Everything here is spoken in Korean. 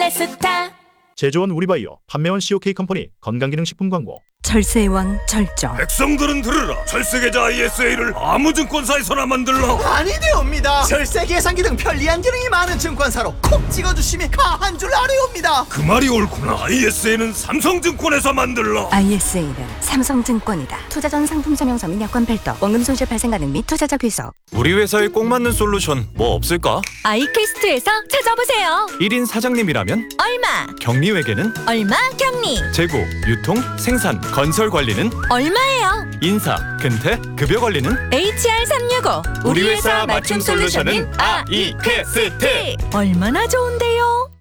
페스타. 제조원 우리바이오, 판매원 COK 컴퍼니, 건강기능식품 광고. 절세의 왕 절정. 백성들은 들으라. 철세계좌 ISA를 아무 증권사에서나 만들라. 아니되옵니다. 절세 계산기 등 편리한 기능이 많은 증권사로 콕 찍어주심이 가한 줄 아뢰옵니다. 그 말이 옳구나. ISA는 삼성증권에서 만들라. ISA는 삼성증권이다. 투자 전 상품 설명서 및 여건 별도, 원금 손실 발생 가능 및 투자자 귀속. 우리 회사에 꼭 맞는 솔루션 뭐 없을까? 아이캐스트에서 찾아보세요. 1인 사장님이라면 얼마? 격리회계는? 얼마 격리? 재고, 유통, 생산, 건설 관리는? 얼마예요? 인사, 근태, 급여 관리는? HR365. 우리 회사 맞춤 솔루션은 아이캐스트. 얼마나 좋은데요?